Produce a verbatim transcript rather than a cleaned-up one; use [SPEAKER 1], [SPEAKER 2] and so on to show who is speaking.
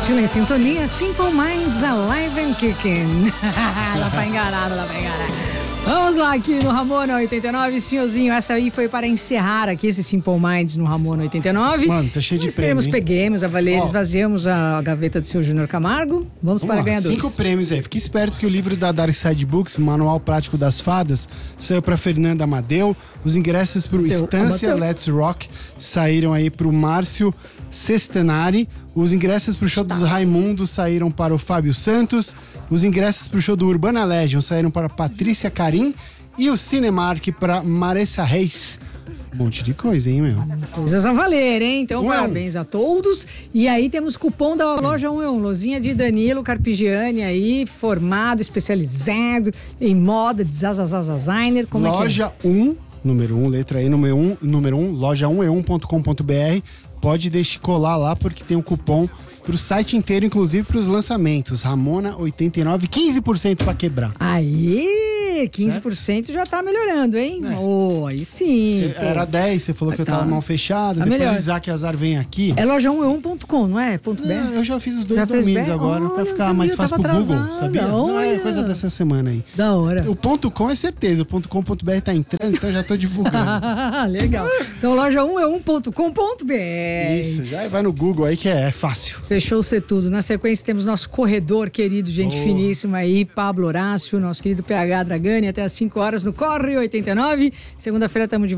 [SPEAKER 1] Continua em sintonia, Simple Minds, Alive and Kicking. Lá pra enganar, lá pra enganar. Vamos lá aqui no Ramona oitenta e nove, senhorzinho, essa aí foi para encerrar aqui esse Simple Minds no Ramona oitenta e nove.
[SPEAKER 2] Mano, tá cheio de
[SPEAKER 1] Nós
[SPEAKER 2] prêmio,
[SPEAKER 1] teremos,
[SPEAKER 2] hein?
[SPEAKER 1] peguemos a valer,
[SPEAKER 2] Ó.
[SPEAKER 1] esvaziamos a gaveta do seu Júnior Camargo. Vamos,
[SPEAKER 2] Vamos
[SPEAKER 1] para
[SPEAKER 2] lá,
[SPEAKER 1] ganhadores.
[SPEAKER 2] cinco prêmios aí. Fique esperto que o livro da Dark Side Books, Manual Prático das Fadas, saiu pra Fernanda Amadeu. Os ingressos pro
[SPEAKER 1] Teu,
[SPEAKER 2] Estância
[SPEAKER 1] Amadeu.
[SPEAKER 2] Let's Rock saíram aí pro Márcio Sestenari. Os ingressos pro show dos Raimundos saíram para o Fábio Santos. Os ingressos pro show do Urbana Legion saíram para Patrícia Carim. E o Cinemark para Maressa Reis. Um monte de coisa, hein, meu?
[SPEAKER 1] Coisas a valer, hein? Então,
[SPEAKER 2] Um é um.
[SPEAKER 1] parabéns a todos. E aí temos cupom da loja um é um, lozinha de Danilo Carpigiani aí, formado, especializado em moda, designer. Como é que é?
[SPEAKER 2] Loja um, número um, letra E, número um, número um, loja um é um ponto com ponto b r. Pode deixar colar lá porque tem um cupom pro site inteiro, inclusive pros lançamentos. Ramona oitenta e nove, quinze por cento pra quebrar.
[SPEAKER 1] Aí, quinze por cento já tá melhorando, hein?
[SPEAKER 2] É.
[SPEAKER 1] Oh, aí sim.
[SPEAKER 2] Cê,
[SPEAKER 1] pô.
[SPEAKER 2] era dez, você falou que eu
[SPEAKER 1] Tá.
[SPEAKER 2] tava mal fechado.
[SPEAKER 1] Tá
[SPEAKER 2] Depois
[SPEAKER 1] melhor.
[SPEAKER 2] o Isaac Azar vem aqui.
[SPEAKER 1] É loja um é um ponto com, não é? Ponto B.
[SPEAKER 2] Ah, eu já fiz os dois
[SPEAKER 1] Já fez
[SPEAKER 2] domínios
[SPEAKER 1] bem?
[SPEAKER 2] agora,
[SPEAKER 1] Oh,
[SPEAKER 2] pra
[SPEAKER 1] não
[SPEAKER 2] ficar
[SPEAKER 1] sabia,
[SPEAKER 2] mais fácil
[SPEAKER 1] tava
[SPEAKER 2] pro Google,
[SPEAKER 1] atrasada.
[SPEAKER 2] sabia? Não, é
[SPEAKER 1] Olha.
[SPEAKER 2] coisa dessa semana aí.
[SPEAKER 1] Da hora.
[SPEAKER 2] O ponto .com é certeza, o ponto .com ponto b r tá entrando, então já tô divulgando.
[SPEAKER 1] Legal. Então, loja um é um ponto com ponto b r.
[SPEAKER 2] Isso, já vai no Google aí que é fácil.
[SPEAKER 1] Fechou ser tudo. Na sequência temos nosso corredor querido, gente
[SPEAKER 2] Oh.
[SPEAKER 1] finíssima aí, Pablo Horácio, nosso querido P H Dragani, até às cinco horas no Corre oitenta e nove. Segunda-feira estamos de